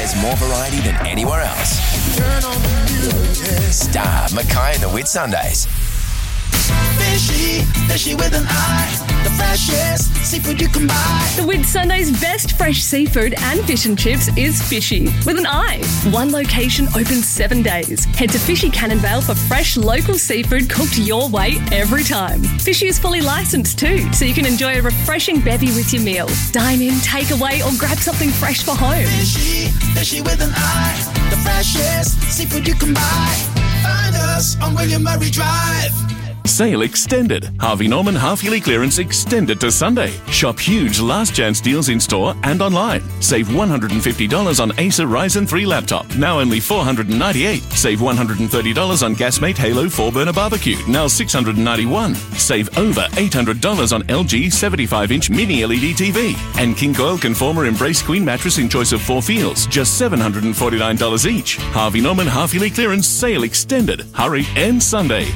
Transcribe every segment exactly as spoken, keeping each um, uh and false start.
There's more variety than anywhere else. Turn on the music. Star, Mackay and the Whitsundays. Fishy, fishy with an eye. The freshest seafood you can buy. The Whitsunday's best fresh seafood and fish and chips is Fishy with an eye. One location open seven days. Head to Fishy Cannonvale for fresh local seafood cooked your way every time. Fishy is fully licensed too, so you can enjoy a refreshing bevy with your meal. Dine in, take away, or grab something fresh for home. Fishy, fishy with an eye. The freshest seafood you can buy. Find us on William Murray Drive. Sale extended. Harvey Norman half-yearly clearance extended to Sunday. Shop huge last chance deals in store and online. Save one hundred fifty dollars on Acer Ryzen three laptop, now only four hundred ninety-eight dollars. Save one hundred thirty dollars on Gasmate Halo four burner barbecue, now six hundred ninety-one dollars. Save over eight hundred dollars on L G seventy-five inch mini L E D T V. And King Coil Conformer Embrace Queen mattress in choice of four feels, just seven hundred forty-nine dollars each. Harvey Norman half-yearly clearance sale extended. Hurry, end Sunday.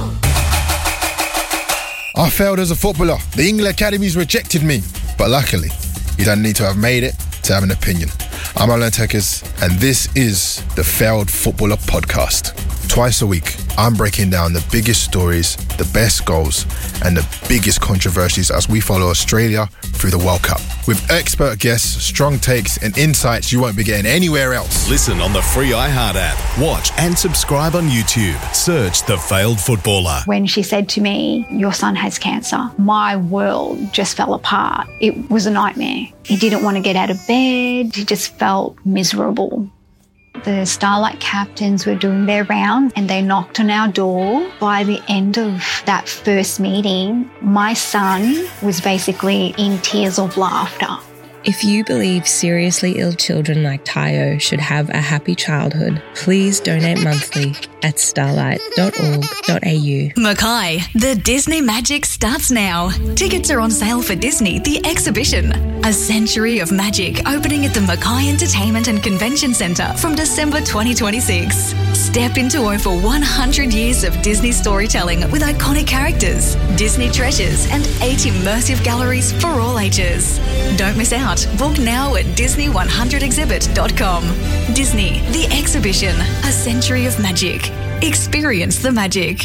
I failed as a footballer. The England Academies rejected me. But luckily, you don't need to have made it to have an opinion. I'm Alan Tekers, and this is the Failed Footballer Podcast. Twice a week, I'm breaking down the biggest stories, the best goals, and the biggest controversies as we follow Australia through the World Cup. With expert guests, strong takes, and insights you won't be getting anywhere else. Listen on the free iHeart app. Watch and subscribe on YouTube. Search The Failed Footballer. When she said to me, your son has cancer, my world just fell apart. It was a nightmare. He didn't want to get out of bed. He just felt miserable. The Starlight captains were doing their round and they knocked on our door. By the end of that first meeting, my son was basically in tears of laughter. If you believe seriously ill children like Tayo should have a happy childhood, please donate monthly at starlight dot org dot a u. Mackay, the Disney Magic starts now. Tickets are on sale for Disney, the exhibition. A century of magic opening at the Mackay Entertainment and Convention Centre from December twenty twenty-six. Step into over one hundred years of Disney storytelling with iconic characters, Disney treasures and eight immersive galleries for all ages. Don't miss out. Book now at disney one hundred exhibit dot com. Disney, the exhibition. A century of magic. Experience the magic.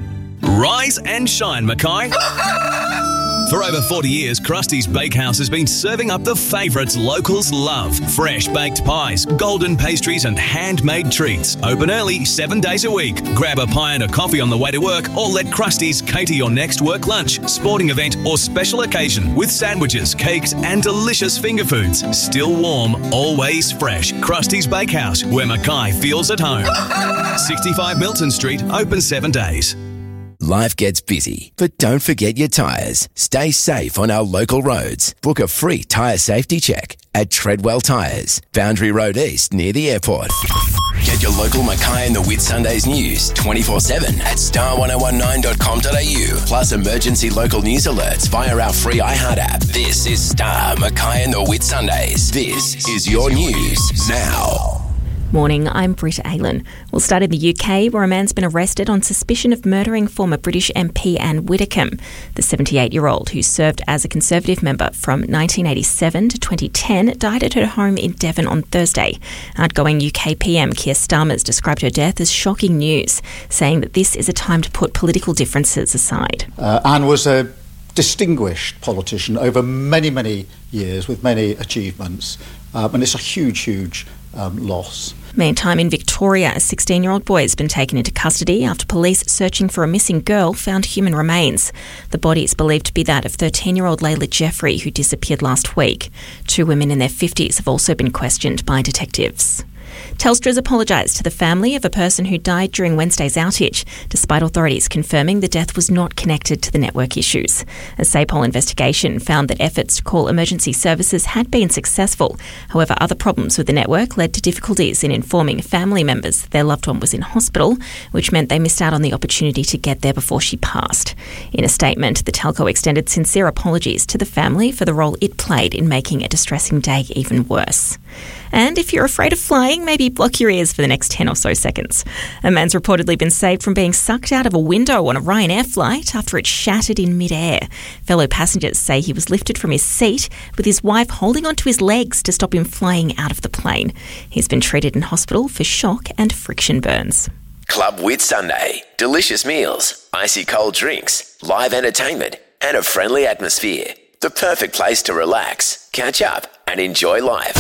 Rise and shine, Mackay. For over forty years, Krusty's Bakehouse has been serving up the favourites locals love. Fresh baked pies, golden pastries and handmade treats. Open early, seven days a week. Grab a pie and a coffee on the way to work or let Krusty's cater your next work lunch, sporting event or special occasion with sandwiches, cakes and delicious finger foods. Still warm, always fresh. Krusty's Bakehouse, where Mackay feels at home. sixty-five Milton Street, open seven days. Life gets busy, but don't forget your tyres. Stay safe on our local roads. Book a free tyre safety check at Treadwell Tyres, Boundary Road East near the airport. Get your local Mackay and the Whitsundays news twenty-four seven at star ten nineteen dot com dot a u. Plus emergency local news alerts via our free iHeart app. This is Star, Mackay and the Whitsundays. This is your news now. Morning, I'm Britta Aylan. We'll start in the U K, where a man's been arrested on suspicion of murdering former British M P Anne Widdecombe. The seventy-eight-year-old, who served as a Conservative member from nineteen eighty-seven to twenty ten, died at her home in Devon on Thursday. Outgoing U K P M Keir Starmer described her death as shocking news, saying that this is a time to put political differences aside. Uh, Anne was a distinguished politician over many, many years with many achievements, um, and it's a huge, huge um, loss. Meantime, in Victoria, a sixteen-year-old boy has been taken into custody after police searching for a missing girl found human remains. The body is believed to be that of thirteen-year-old Layla Jeffrey, who disappeared last week. Two women in their fifties have also been questioned by detectives. Telstra has apologised to the family of a person who died during Wednesday's outage, despite authorities confirming the death was not connected to the network issues. A SAPOL investigation found that efforts to call emergency services had been successful. However, other problems with the network led to difficulties in informing family members that their loved one was in hospital, which meant they missed out on the opportunity to get there before she passed. In a statement, the telco extended sincere apologies to the family for the role it played in making a distressing day even worse. And if you're afraid of flying, maybe block your ears for the next ten or so seconds. A man's reportedly been saved from being sucked out of a window on a Ryanair flight after it shattered in midair. Fellow passengers say he was lifted from his seat with his wife holding onto his legs to stop him flying out of the plane. He's been treated in hospital for shock and friction burns. Club Whit Sunday. Delicious meals, icy cold drinks, live entertainment, and a friendly atmosphere. The perfect place to relax, catch up, and enjoy life.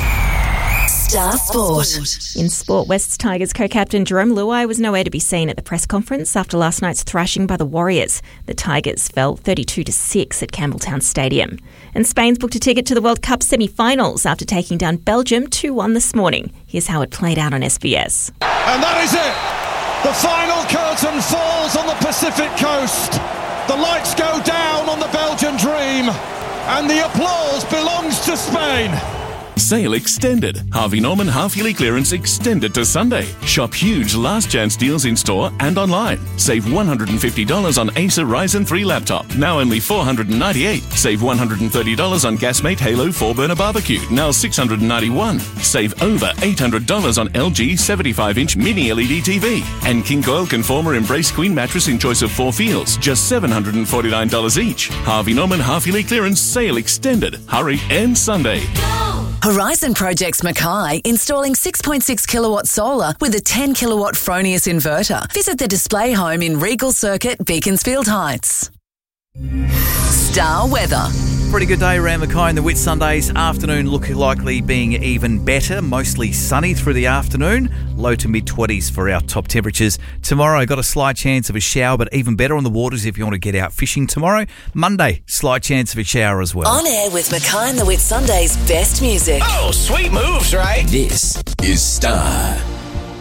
Star Sport. In sport, West's Tigers co-captain Jerome Luai was nowhere to be seen at the press conference after last night's thrashing by the Warriors. The Tigers fell thirty-two to six at Campbelltown Stadium. And Spain's booked a ticket to the World Cup semi-finals after taking down Belgium two one this morning. Here's how it played out on S B S. And that is it. The final curtain falls on the Pacific coast. The lights go down on the Belgian dream. And the applause belongs to Spain. Sale extended. Harvey Norman half-yearly clearance extended to Sunday. Shop huge last chance deals in store and online. Save one hundred fifty dollars on Acer Ryzen three laptop, now only four hundred ninety-eight dollars. Save one hundred thirty dollars on Gasmate Halo four burner barbecue, now six hundred ninety-one dollars. Save over eight hundred dollars on L G seventy-five inch mini L E D T V. And King Coil Conformer Embrace Queen mattress in choice of four feels, just seven hundred forty-nine dollars each. Harvey Norman half-yearly clearance sale extended. Hurry, end Sunday. Horizon Projects Mackay, installing six point six kilowatt solar with a ten kilowatt Fronius inverter. Visit the display home in Regal Circuit, Beaconsfield Heights. Star weather. Pretty good day around Mackay in the Whit Sundays. Afternoon look likely being even better. Mostly sunny through the afternoon. Low to mid-twenties for our top temperatures. Tomorrow, got a slight chance of a shower, but even better on the waters if you want to get out fishing tomorrow. Monday, slight chance of a shower as well. On air with Mackay in the Whit Sundays' best music. Oh, sweet moves, right? This is Star.